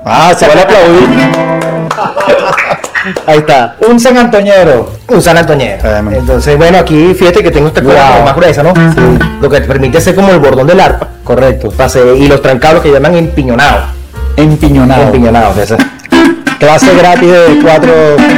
Se vale aplaudir. Ahí está. Un sanantoñero. Un sanantoñero. Entonces, bueno, aquí fíjate que tengo esta cuerda más gruesa, ¿no? Sí. Lo que te permite hacer como el bordón del arpa. Correcto. Y los trancados que llaman empiñonados. Empiñonados, esa. Clase gratis de 4.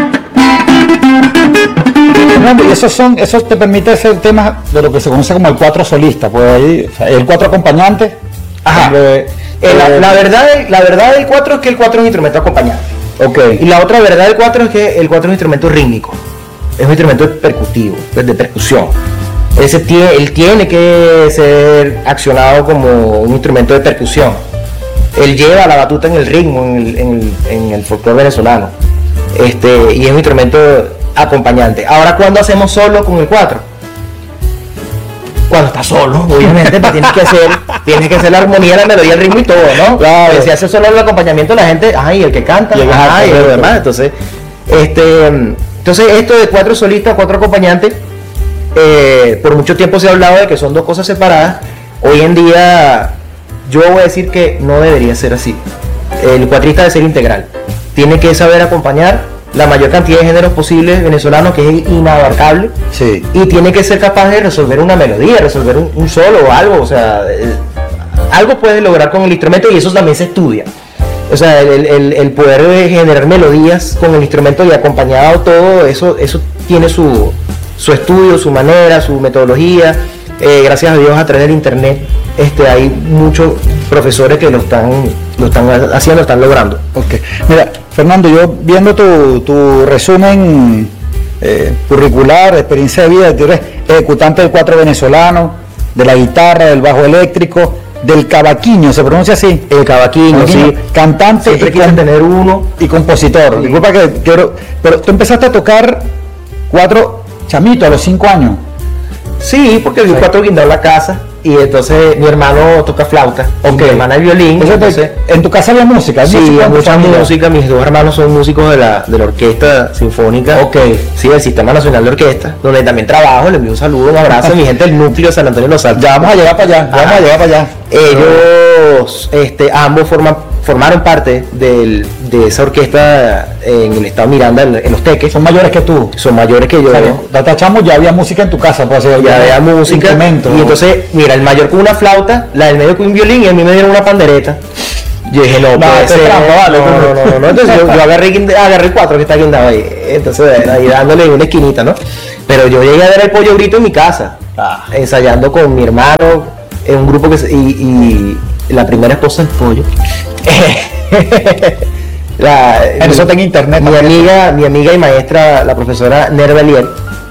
Y esos te permite hacer temas de lo que se conoce como el 4 solista, pues ahí, o sea, el 4 acompañante. Ajá. La verdad del 4 es que el 4 es un instrumento acompañante. Okay. Y la otra verdad del 4 es que el 4 es un instrumento rítmico. Es un instrumento percutivo, de percusión. Él tiene que ser accionado como un instrumento de percusión. Él lleva la batuta en el ritmo, en el folclore venezolano. Y es un instrumento acompañante. Ahora, ¿cuándo hacemos solo con el 4? Cuando está solo, obviamente, pues tienes que hacer la armonía, la melodía, el ritmo y todo, ¿no? Claro. Si hace solo el acompañamiento, la gente, el que canta, y lo demás. Entonces, esto de 4 solistas, 4 acompañantes, por mucho tiempo se ha hablado de que son 2 cosas separadas. Hoy en día, yo voy a decir que no debería ser así. El cuatrista debe ser integral. Tiene que saber acompañar la mayor cantidad de géneros posibles venezolanos, que es inabarcable, sí. Y tiene que ser capaz de resolver una melodía, resolver un solo o algo, o sea, algo puede lograr con el instrumento, y eso también se estudia. O sea, el poder generar melodías con el instrumento y acompañado todo eso tiene su estudio, su manera, su metodología. Gracias a Dios, a través del internet hay muchos profesores que lo están haciendo, lo están logrando. Okay. Mira, Fernando, yo viendo tu resumen curricular, experiencia de vida, tú eres ejecutante del 4 venezolano, de la guitarra, del bajo eléctrico, del cavaquinho, ¿se pronuncia así? El cavaquinho, sí. Cantante. Siempre quise tener uno. Y compositor. Sí. Disculpa pero tú empezaste a tocar 4 chamitos a los 5 años. Sí, porque el 4 guindó la casa. Y entonces mi hermano toca flauta, mi hermana el violín. Entonces, ¿en tu casa había música? Sí, hay mucha música. Mis 2 hermanos son músicos de la Orquesta Sinfónica. Sí, del Sistema Nacional de Orquesta, donde también trabajo. Les envío un saludo, un abrazo a mi gente del núcleo de San Antonio de los Altos. Ya vamos a llegar para allá. Ellos, ambos formaron parte de esa orquesta en el estado Miranda, en Los Teques. ¿Son mayores que tú? Son mayores que yo. Tachamos, ya había música en tu casa, pues, ya había música. Y entonces, mira, el mayor con una flauta, la del medio con un violín, y a mí me dieron una pandereta. Yo dije, no, no. Entonces yo agarré el 4 que está guindado ahí. Entonces, ahí dándole una esquinita, ¿no? Pero yo llegué a ver el Pollo Brito en mi casa, ensayando con mi hermano, en un grupo y la primera esposa del Pollo. Eso está en internet. Mi amiga y maestra, la profesora Nerva Elier,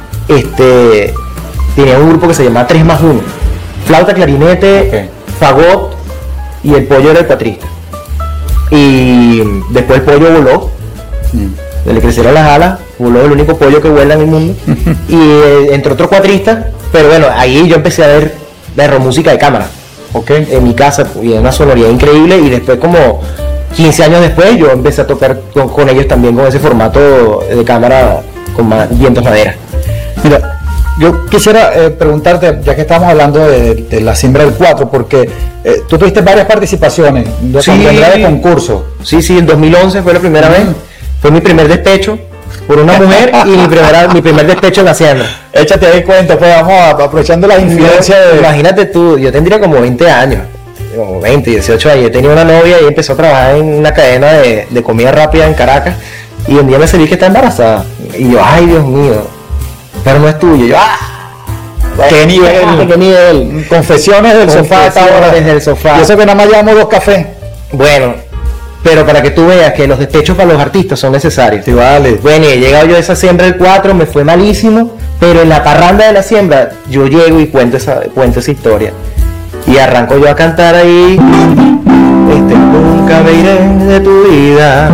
tenía un grupo que se llamaba 3+1. Flauta, clarinete, fagot, y el Pollo era el cuatrista. Y después el Pollo voló, le crecieron las alas, voló, el único pollo que vuela en el mundo. Y entre otros cuatristas, pero bueno, ahí yo empecé a ver música de cámara. En mi casa, y una sonoridad increíble, y después, como 15 años después, yo empecé a tocar con ellos también, con ese formato de cámara con vientos madera. Mira, yo quisiera preguntarte, ya que estamos hablando de la siembra del 4, porque tú tuviste varias participaciones de concursos. Sí, en 2011 fue la primera vez, fue mi primer despecho por una mujer y mi primer despecho en la hacienda. Échate ahí cuenta, pues vamos aprovechando la influencia de... Imagínate tú, yo tendría como 20 años, como 20, 18 años, yo tenía una novia y empezó a trabajar en una cadena de comida rápida en Caracas, y un día me salí que está embarazada, y yo, ay Dios mío, pero no es tuyo, yo, ¿Qué nivel? Confesiones del sofá. Desde el sofá. Y eso que nada más llevamos 2 cafés. Bueno, pero para que tú veas que los despechos para los artistas son necesarios. Sí, vale. Bueno, he llegado yo a esa siembra del 4, me fue malísimo, pero en la parranda de la siembra yo llego y cuento esa historia. Y arranco yo a cantar ahí, nunca me iré de tu vida,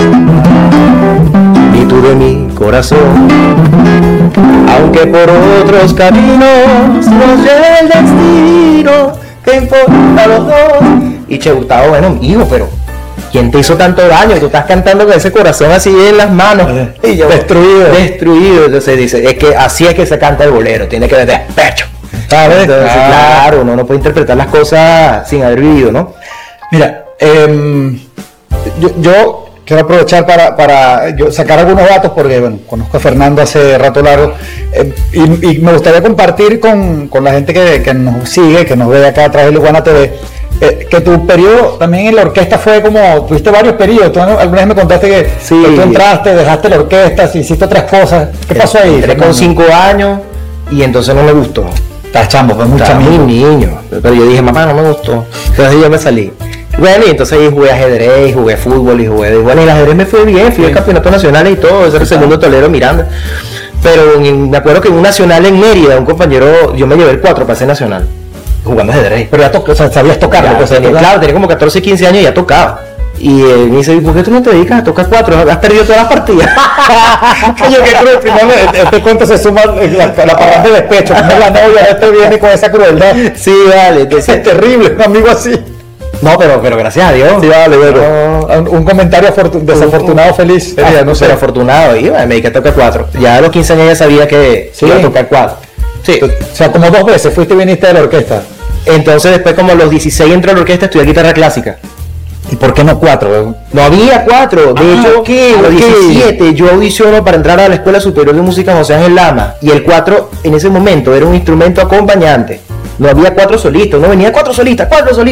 ni tú de mi corazón, aunque por otros caminos nos lleve el destino, ¿qué importa a los dos? Y Che Gustavo, bueno, hijo, pero ¿quién te hizo tanto daño? Tú estás cantando con ese corazón así en las manos. Y yo, destruido. Entonces dice, es que así es que se canta el bolero, tiene que ver pecho. ¿Sabes? Entonces, claro, uno no puede interpretar las cosas sin haber vivido, ¿no? Mira, Yo quiero aprovechar para yo sacar algunos datos porque, bueno, conozco a Fernando hace rato largo y me gustaría compartir con la gente que nos sigue, que nos ve acá a través de Lujuana TV, que tu periodo también en la orquesta fue como, tuviste varios periodos. Tú alguna vez me contaste que tú entraste, dejaste la orquesta, hiciste otras cosas. ¿Qué pasó ahí? Entré con 5 años y entonces no me gustó. Estás chambo, fue mucho niño. Pero yo dije, mamá, no me gustó. Entonces yo me salí. Bueno, y entonces ahí jugué ajedrez, jugué fútbol y bueno, y el ajedrez me fue bien, fui al campeonato nacional y todo, ese era el segundo Toledo Miranda. Pero me acuerdo que en un nacional en Mérida, un compañero, yo me llevé el 4 para ser nacional, jugando ajedrez. Pero ya sabías tocarlo. Claro, tenía como 14, 15 años y ya tocaba. Y me dice, ¿por qué tú no te dedicas a tocar 4? Has perdido todas las partidas. Oye, qué cruel, primero este cuento se suma la palabra de despecho, como la novia, este viene con esa crueldad. Sí, vale, es terrible, un amigo así. No, pero gracias a Dios. Sí, vale, bueno. Un comentario desafortunado, feliz. No sé, afortunado. Y me dediqué a tocar 4. Ya a los 15 años ya sabía que iba a tocar 4. Sí. O sea, como 2 veces fuiste y viniste de la orquesta. Entonces después como a los 16 entré a la orquesta, estudié guitarra clásica. ¿Y por qué no 4? No había 4. De hecho, a los 17 yo audiciono para entrar a la Escuela Superior de Música José Ángel Lama. Y el 4 en ese momento era un instrumento acompañante. No había 4 solistas, no venía 4 solistas.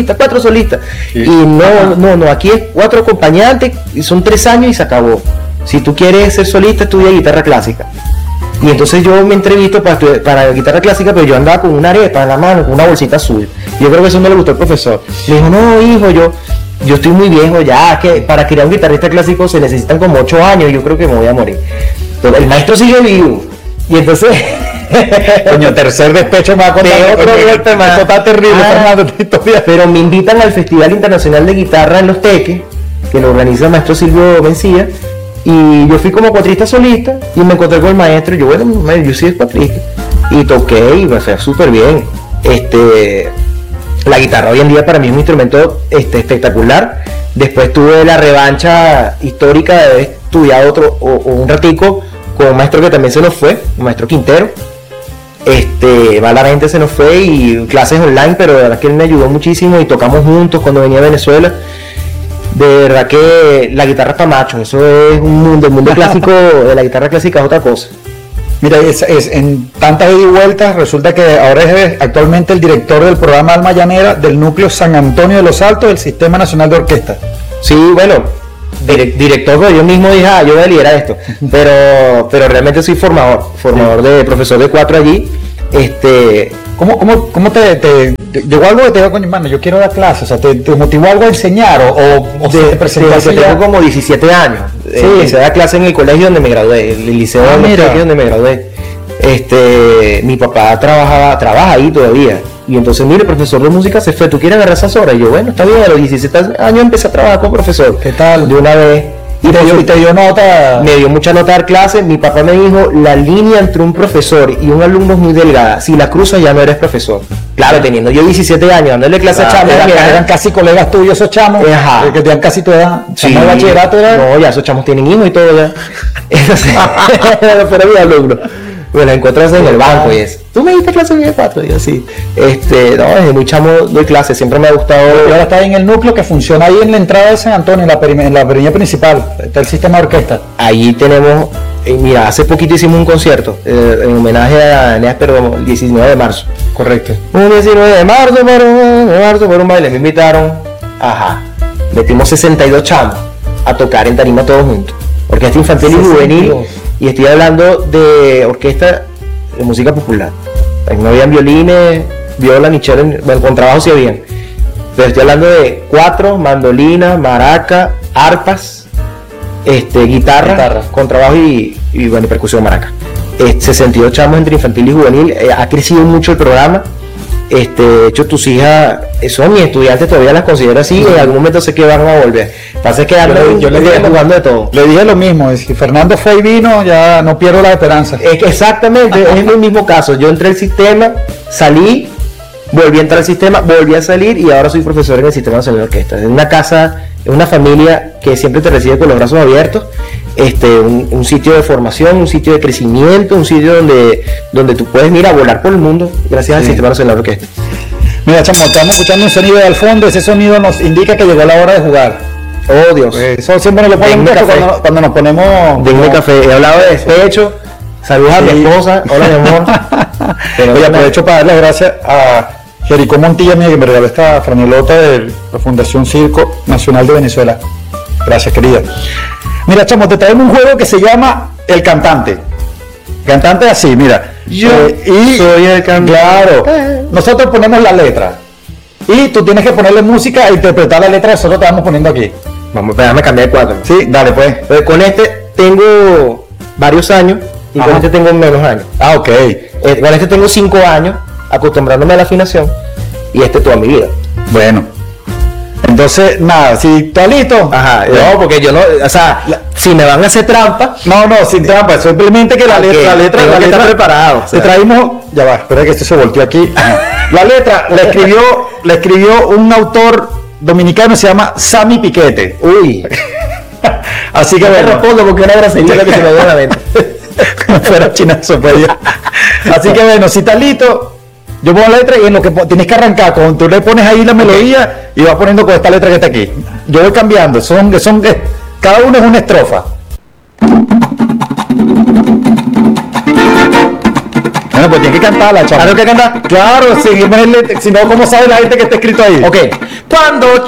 Sí. Y no, aquí es 4 acompañantes, y son 3 años y se acabó. Si tú quieres ser solista, estudia guitarra clásica. Y entonces yo me entrevisto para guitarra clásica, pero yo andaba con una arepa en la mano, con una bolsita azul. Yo creo que eso no le gustó al profesor. Me dijo, no, hijo, yo estoy muy viejo ya, que para criar un guitarrista clásico se necesitan como 8 años, yo creo que me voy a morir. Pero el maestro sigue vivo. Y entonces... Coño, tercer despecho me va a contar otro golpe más. Esto está terrible, Fernando. Pero me invitan al Festival Internacional de Guitarra en Los Teques, que lo organiza el maestro Silvio Mencía, y yo fui como cuatrista solista y me encontré con el maestro y yo, bueno, yo soy cuatrista y toqué y me fue súper bien. La guitarra hoy en día para mí es un instrumento espectacular. Después tuve la revancha histórica de haber estudiado un ratico con un maestro que también se nos fue, un maestro Quintero. Malamente se nos fue y clases online, pero de verdad que él me ayudó muchísimo y tocamos juntos cuando venía a Venezuela. De verdad que la guitarra está macho, eso es un mundo, el mundo clásico de la guitarra clásica es otra cosa. Mira, en tantas ida y vueltas, resulta que ahora es actualmente el director del programa Alma Llanera del núcleo San Antonio de los Altos del Sistema Nacional de Orquesta. Sí, bueno, director, yo mismo dije, yo voy a liderar esto, pero realmente soy formador de profesor de 4 allí. ¿Cómo te llegó algo que te dijo, coño, hermano, yo quiero dar clases? O sea, ¿te motivó algo a enseñar o te presentaste? Tengo como 17 años. Sí. Empecé a dar clases en el colegio donde me gradué, el liceo donde me gradué. Mi papá trabaja ahí todavía. Y entonces, mire, profesor de música se fue, ¿tú quieres agarrar esas horas? Y yo, bueno, está bien, a los 17 años empecé a trabajar como profesor. ¿Qué tal? De una vez. ¿Y te dio nota? Me dio mucha nota dar clase. Mi papá me dijo, la línea entre un profesor y un alumno es muy delgada. Si la cruzas ya no eres profesor. Claro, teniendo yo 17 años, dándole clase a chamos. Eran casi colegas tuyos esos chamos. Ajá. Que tenían casi tu edad. Sí. ¿El bachillerato era? No, ya esos chamos tienen hijos y todo ya. Pero mi alumno. Bueno, encuentras en el banco y es, ¿tú me diste clase en el 4? Y yo sí. No, desde muy chamo doy clase, siempre me ha gustado. Y ahora está en el núcleo que funciona ahí en la entrada de San Antonio, en la avenida principal, está el sistema de orquesta. Ahí tenemos, mira, hace poquito hicimos un concierto en homenaje a Eneas, pero el 19 de marzo. Correcto. Un 19 de marzo por un baile, me invitaron, metimos 62 chamos a tocar en tarima todos juntos. Orquesta infantil y juvenil. Y estoy hablando de orquesta de música popular. No habían violines, viola, ni cello, bueno, con trabajo sí habían. Pero estoy hablando de 4, mandolina, maraca, arpas, guitarra, con trabajo y bueno, y percusión maraca. 62 chamos entre infantil y juvenil. Ha crecido mucho el programa. De hecho, tus hijas son mis estudiantes, todavía las considero así, y en algún momento sé que van a volver. Pasa que yo le dije jugando de todo. Le dije lo mismo, si Fernando fue y vino, ya no pierdo la esperanza. Exactamente, es el mismo caso. Yo entré al sistema, salí, volví a entrar al sistema, volví a salir y ahora soy profesor en el Sistema Nacional de Orquesta. Es una casa, es una familia que siempre te recibe con los brazos abiertos. Un sitio de formación, un sitio de crecimiento, un sitio donde tú puedes ir a volar por el mundo gracias al Sistema Nacional de Orquesta. Mira, chamo, estamos escuchando un sonido de al fondo, ese sonido nos indica que llegó la hora de jugar. Oh, Dios. Eso siempre nos lo ponen Denme café. cuando nos ponemos... Denme café. He hablado de despecho. Saludos a mi esposa. Hola, mi amor. Oye, aprovecho para darle las gracias a Jericó Montilla, que me regaló esta franelota de la Fundación Circo Nacional de Venezuela. Gracias, querida. Mira, chamo, te traemos un juego que se llama El Cantante. Cantante así, mira. Yo soy el cantante. Claro. Nosotros ponemos la letra. Y tú tienes que ponerle música e interpretar la letra que nosotros te vamos poniendo aquí. Vamos, déjame cambiar de cuadro. Sí, dale pues. Con este tengo varios años y con este tengo menos años. Ah, ok. Con este tengo 5 años acostumbrándome a la afinación y este toda mi vida. Bueno. Entonces, nada, si estás listo. Ajá, no, porque yo no, o sea, si me van a hacer trampa. No, sin trampa, simplemente que la letra está preparado. Te traímos, ya va, espera que esto se volteó aquí. La letra la escribió un autor dominicano, se llama Sammy Piquete. Uy. Así que te respondo porque una grosería lo que se me dio a la mente. Fuera chinazo, pues. Así que bueno, si estás listo, yo pongo la letra y en lo que tienes que arrancar, cuando tú le pones ahí la melodía y vas poniendo con esta letra que está aquí. Yo voy cambiando, cada uno es una estrofa. Bueno, pues tienes que cantarla, chaval. ¿Claro que cantar? Claro, si no, ¿cómo sabe la gente que está escrito ahí? Ok. Cuando